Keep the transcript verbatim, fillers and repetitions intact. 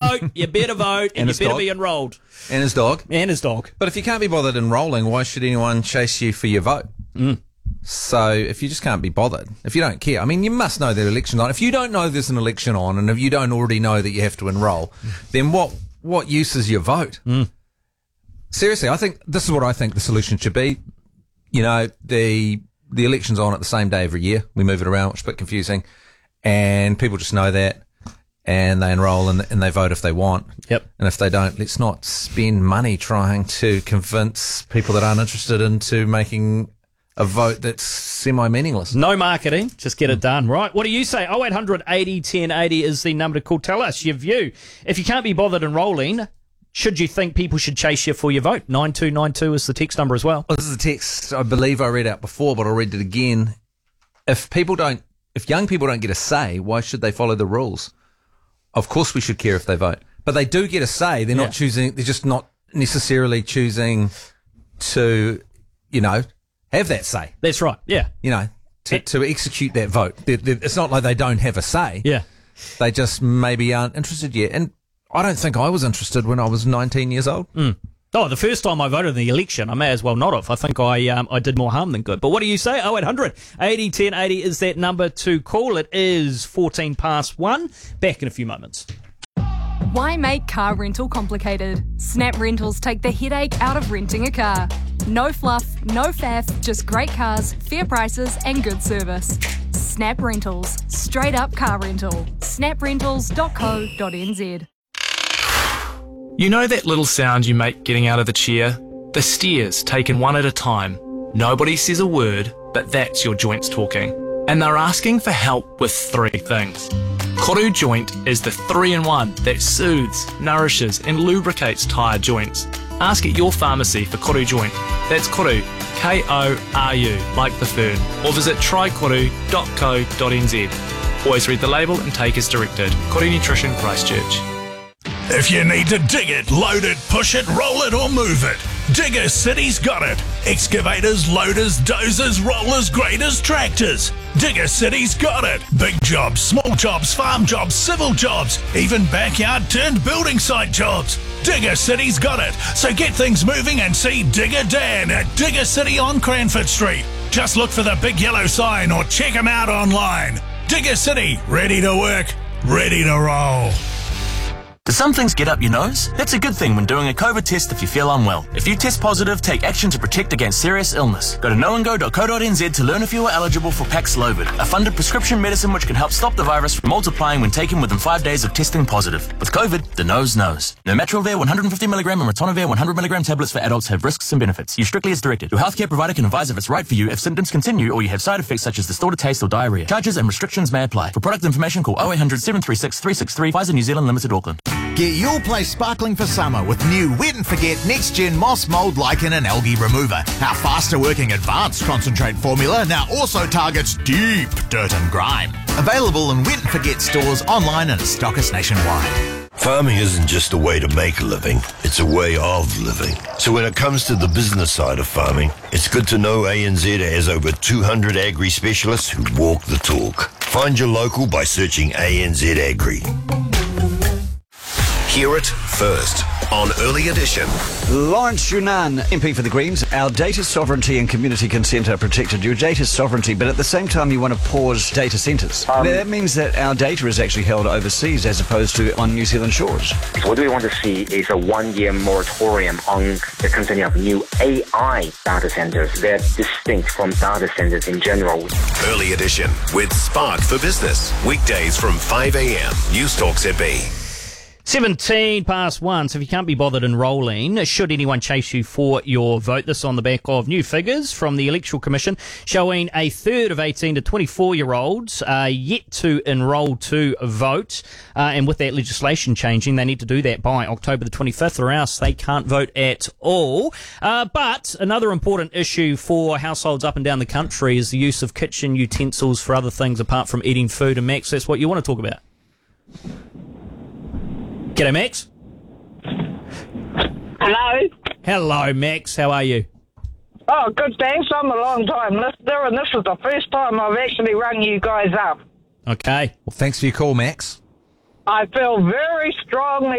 vote, you better vote, and, And you his better dog. be enrolled. And his dog. And his dog. But if you can't be bothered enrolling, why should anyone chase you for your vote? Mm. So if you just can't be bothered, if you don't care, I mean, you must know that election's on. If you don't know there's an election on, and if you don't already know that you have to enrol, then what what use is your vote? Mm. Seriously, I think this is what I think the solution should be. You know, the the election's on at the same day every year. We move it around, which is a bit confusing, and people just know that, and they enrol and, and they vote if they want. Yep. And if they don't, let's not spend money trying to convince people that aren't interested into making a vote that's semi-meaningless. No marketing, just get it done. Right, what do you say? oh eight hundred eighty ten eighty is the number to call. Tell us your view. If you can't be bothered enrolling, should you think people should chase you for your vote? nine two nine two is the text number as well. Well, this is a text I believe I read out before, but I'll read it again. If people don't, if young people don't get a say, why should they follow the rules? Of course we should care if they vote. But they do get a say. They're Yeah. not choosing, they're just not necessarily choosing to, you know, have that say. That's right, yeah. You know, to, It- to execute that vote. They're, they're, it's not like they don't have a say. Yeah. They just maybe aren't interested yet. And I don't think I was interested when I was nineteen years old. Mm. Oh, the first time I voted in the election, I may as well not have. I think I um, I did more harm than good. But what do you say? oh eight hundred eighty ten eighty is that number to call. It is fourteen past one. Back in a few moments. Why make car rental complicated? Snap Rentals take the headache out of renting a car. No fluff, no faff, just great cars, fair prices and good service. Snap Rentals. Straight up car rental. snap rentals dot co dot n z. You know that little sound you make getting out of the chair? The steers taken one at a time. Nobody says a word, but that's your joints talking. And they're asking for help with three things. Koru Joint is the three-in-one that soothes, nourishes and lubricates tired joints. Ask at your pharmacy for Koru Joint. That's Koru, K O R U, like the fern. Or visit try koru dot co dot n z. Always read the label and take as directed. Koru Nutrition, Christchurch. If you need to dig it, load it, push it, roll it or move it, Digger City's got it. Excavators, loaders, dozers, rollers, graders, tractors. Digger City's got it. Big jobs, small jobs, farm jobs, civil jobs, even backyard turned building site jobs. Digger City's got it. So get things moving and see Digger Dan at Digger City on Cranford Street. Just look for the big yellow sign or check him out online. Digger City, ready to work, ready to roll. Do some things get up your nose? That's a good thing when doing a COVID test if you feel unwell. If you test positive, take action to protect against serious illness. Go to knowandgo dot co dot n z to learn if you are eligible for Paxlovid, a funded prescription medicine which can help stop the virus from multiplying when taken within five days of testing positive. With COVID, the nose knows. Nirmatrelvir one hundred fifty milligram and ritonavir one hundred milligram tablets for adults have risks and benefits. Use strictly as directed. Your healthcare provider can advise if it's right for you if symptoms continue or you have side effects such as distorted taste or diarrhea. Charges and restrictions may apply. For product information, call oh eight hundred seven three six three six three. Pfizer New Zealand Limited, Auckland. Get your place sparkling for summer with new Wet and Forget Next Gen Moss, Mold, Lichen and Algae Remover. Our faster working advanced concentrate formula now also targets deep dirt and grime. Available in Wet and Forget stores, online and stockist nationwide. Farming isn't just a way to make a living, it's a way of living. So when it comes to the business side of farming, it's good to know A N Z has over two hundred agri specialists who walk the talk. Find your local by searching A N Z Agri. Hear it first on Early Edition. Lawrence Yunnan, M P for the Greens. Our data sovereignty and community consent are protected. Your data sovereignty, but at the same time you want to pause data centres. Um, that means that our data is actually held overseas as opposed to on New Zealand shores. What we want to see is a one-year moratorium on the concerning of new A I data centres. They're distinct from data centres in general. Early Edition with Spark for Business. Weekdays from five a.m. News Talk Z B. seventeen past one, so if you can't be bothered enrolling, should anyone chase you for your vote? This on the back of new figures from the Electoral Commission showing a third of eighteen to twenty-four-year-olds are yet to enrol to vote. Uh, and with that legislation changing, they need to do that by October the twenty-fifth or else they can't vote at all. Uh, but another important issue for households up and down the country is the use of kitchen utensils for other things apart from eating food. And Max, that's what you want to talk about. G'day, Max. Hello. Hello, Max. How are you? Oh, good, thanks. I'm a long time listener, and this is the first time I've actually rung you guys up. Okay. Well, thanks for your call, Max. I feel very strongly